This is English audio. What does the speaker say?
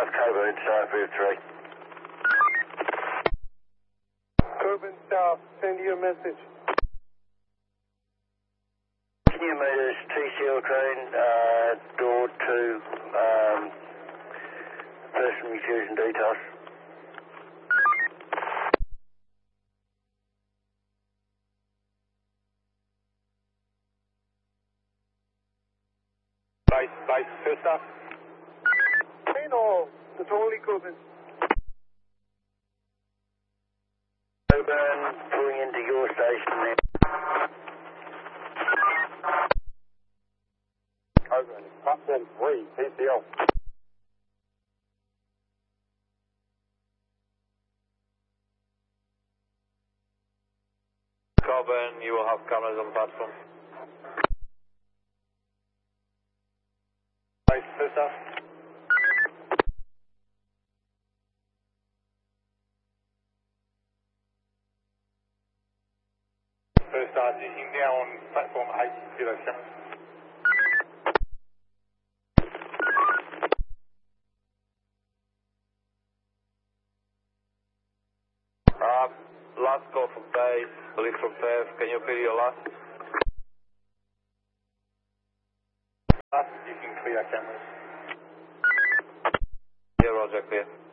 Coburn South Route 3. Coburn South, send you a message. New meters, TCL train, door to person refusing details. Base, first up. Main all, it's only Coburn. Coburn, pulling into your station now. Coburn, platform 3, TCL. Coburn, you will have cameras on platform. Base, first up. First up, using now on platform 8, zero cameras. Last call from base, lead from PEV, can you repeat your last? Last, you can clear cameras. Yeah, roger, clear.